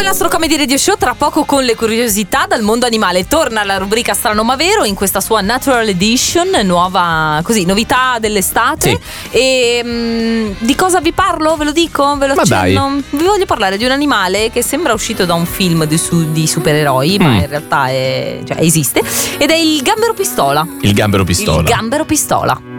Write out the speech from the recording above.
il nostro Comedy Radio Show, tra poco con le curiosità dal mondo animale. Torna la rubrica Strano ma Vero in questa sua Natural Edition, nuova, così, novità dell'estate. Sì. E di cosa vi parlo? Ve lo dico? Ve lo accenno? Vi voglio parlare di un animale che sembra uscito da un film di supereroi, ma in realtà esiste, ed è il gambero pistola. Il gambero pistola. Il gambero pistola.